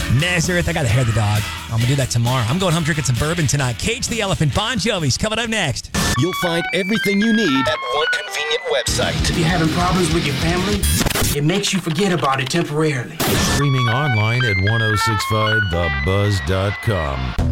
Nazareth. I got to hair the dog. I'm going to do that tomorrow. I'm going home drinking some bourbon tonight. Cage the Elephant, Bon Jovi's coming up next. You'll find everything you need at one convenient website. If you're having problems with your family, it makes you forget about it temporarily. Streaming online at 1065thebuzz.com.